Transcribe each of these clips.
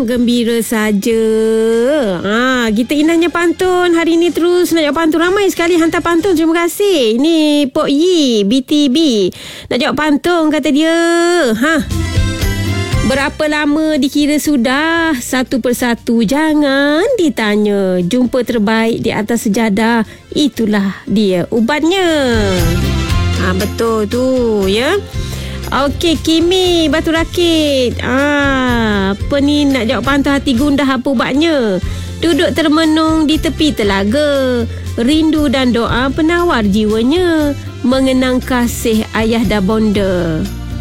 gembira saja. Kita indahnya pantun hari ni terus nak jawab pantun. Ramai sekali hantar pantun. Terima kasih. Ini Pok Yi BTB nak jawab pantun kata dia. Berapa lama dikira sudah? Satu persatu jangan ditanya. Jumpa terbaik di atas sejadah, itulah dia ubatnya. Betul tu ya. Okey, Kimi Batu Rakit. Apa ni nak jawab pantun hati gundah, apa ubatnya? Duduk termenung di tepi telaga, rindu dan doa penawar jiwanya, mengenang kasih ayah dan bonda.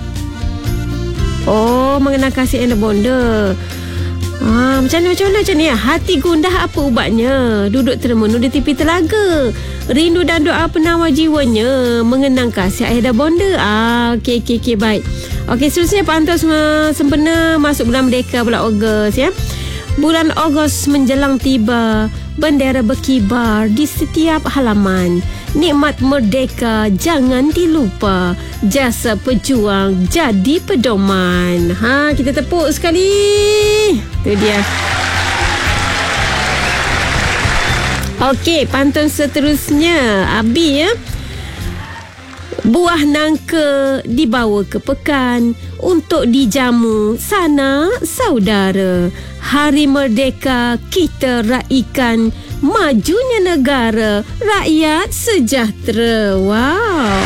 Mengenang kasih ayah dan bonda. Macam mana ni ya? Hati gundah apa ubatnya? Duduk termenung di tepi telaga, rindu dan doa penawar jiwanya, mengenang kasih ayah dan bonda. Okey, baik. Okey, seterusnya pantun sempena masuk bulan Merdeka, bulan Ogos ya. Bulan Ogos menjelang tiba, bendera berkibar di setiap halaman. Nikmat merdeka jangan dilupa, jasa pejuang jadi pedoman. Kita tepuk sekali. Itu dia. Okey, pantun seterusnya Abi ya. Buah nangka dibawa ke pekan untuk dijamu sana saudara. Hari merdeka kita raikan, majunya negara, rakyat sejahtera. Wow.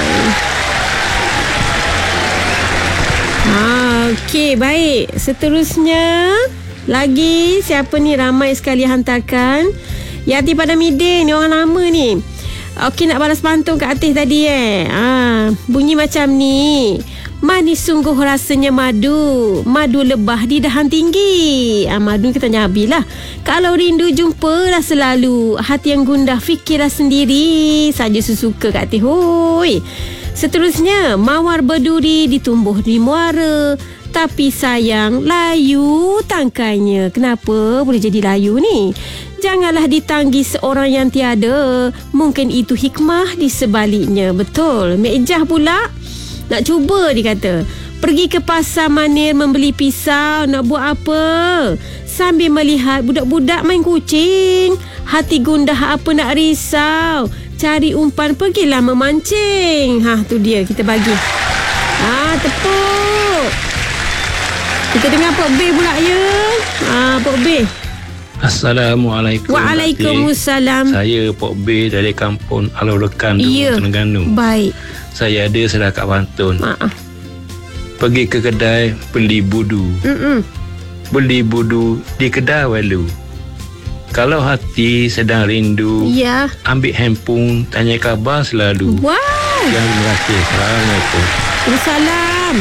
Okey, baik. Seterusnya lagi siapa ni? Ramai sekali hantarkan. Yati pada Midin ni, orang lama ni. Okey, nak balas pantun kat Atis tadi bunyi macam ni. Manis sungguh rasanya madu, madu lebah di dahan tinggi. Madu kita tanya Abi lah. Kalau rindu jumpalah selalu, hati yang gundah fikirlah sendiri. Saja sesuka kat Atis. Hoi. Seterusnya, mawar berduri ditumbuh di muara, tapi sayang layu tangkainya. Kenapa boleh jadi layu ni? Janganlah ditanggi seorang yang tiada, mungkin itu hikmah di sebaliknya. Betul. Mek Ejah pula nak cuba, dia kata, pergi ke pasar Manir membeli pisau. Nak buat apa? Sambil melihat budak-budak main kucing. Hati gundah apa nak risau, cari umpan pergilah memancing. Tu dia kita bagi. Tepuk. Kita dengar Pok B pula ya. Pok B. Assalamualaikum. Waalaikumsalam. Saya Pok B dari kampung Alau Rekan, Terengganu. Baik. Saya ada setakat pantun. Pergi ke kedai beli budu. Beli budu di kedai walu. Kalau hati sedang rindu, ambil handphone, tanya khabar selalu. Wow. Terima kasih. Assalamualaikum. Waalaikumsalam.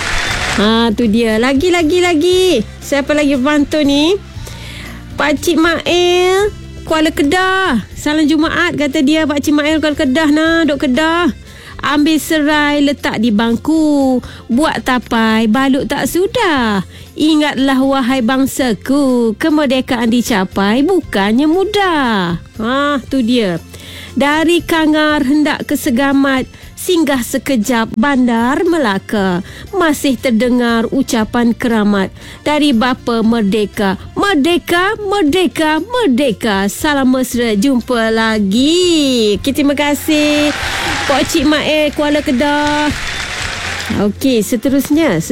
Tu dia. Lagi. Siapa lagi pantun ni? Pakcik Mail Kuala Kedah. Salam Jumaat kata dia. Pakcik Mail Kuala Kedah duk Kedah. Ambil serai letak di bangku, buat tapai balut tak sudah. Ingatlah wahai bangsaku, kemerdekaan dicapai bukannya mudah. Tu dia. Dari Kangar hendak ke Segamat, singgah sekejap Bandar Melaka. Masih terdengar ucapan keramat dari bapa merdeka. Merdeka, merdeka, merdeka. Salam mesra, jumpa lagi. Terima kasih Pak Cik Mael Kuala Kedah. Okey, seterusnya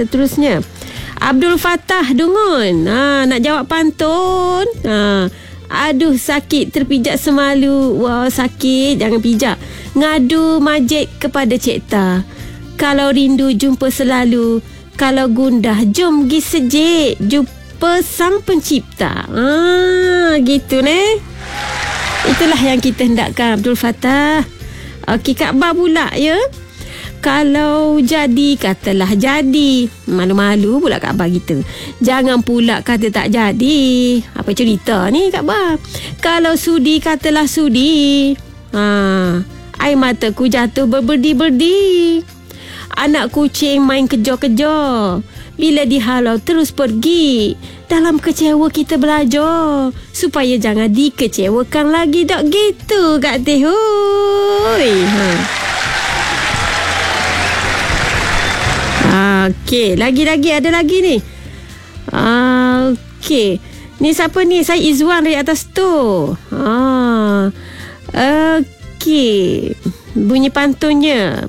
Abdul Fattah Dungun. Nak jawab pantun. Aduh sakit terpijak semalu. Wah sakit, jangan pijak. Ngadu majid kepada Cipta. Kalau rindu jumpa selalu, kalau gundah jom gi sejik, jumpa sang pencipta. Gitu ne. Itulah yang kita hendakkan Abdul Fattah. Okey, Kak Ba pula ya. Kalau jadi, katalah jadi. Malu-malu pula Kak Ba kita. Jangan pula kata tak jadi. Apa cerita ni Kak Ba? Kalau sudi, katalah sudi. Air mataku jatuh berberdi-berdi. Anak kucing main kejar-kejar. Bila dihalau terus pergi. Dalam kecewa kita belajar, supaya jangan dikecewakan lagi. Tak gitu Kak Teh. Hoi. Okey, lagi ada lagi ni. Okey. Ni siapa ni? Saya Izwan dari atas tu. Okey. Bunyi pantunnya.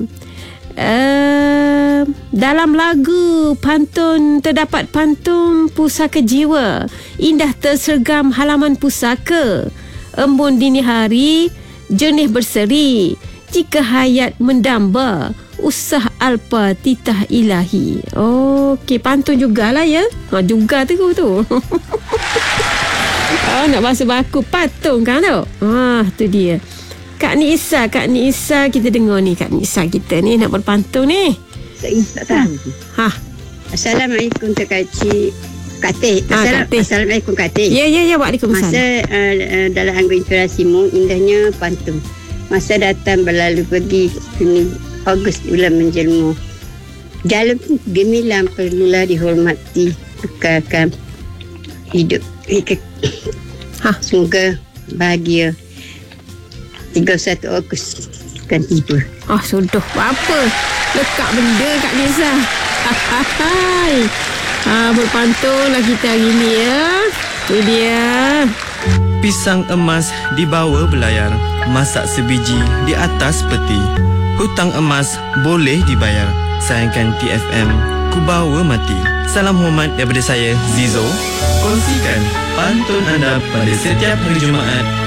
Dalam lagu pantun terdapat pantun pusaka jiwa, indah tersergam halaman pusaka, embun dini hari jernih berseri, jika hayat mendamba usah alpa titah ilahi. Okey, pantun jugalah ya. Juga tu. Nak bahasa baku patung kan tu. Tu dia. Kak Nisa, kita dengar ni Kak Nisa kita ni nak berpantun ni. Tak tahu. Assalamualaikum Kak Cik. Assalamualaikum Kak Cik. Ya, waalaikumsalam. Masa dalam anggur inspirasimu, indahnya pantun. Masa datang berlalu pergi, Juni Ogos bulan menjelma. Dalam gemilang perlulah dihormati, kekalkan hidup. Semoga bahagia. 31 Ogos kan tiba. Sudah. Apa? Lekat benda Kak Nisa. Berpantun lah kita hari ni ya. Itu dia. Pisang emas dibawa belayar, masak sebiji di atas peti. Hutang emas boleh dibayar, sayangkan TFM ku bawa mati. Salam hormat daripada saya, Zizo. Kongsikan pantun anda pada setiap hari Jumaat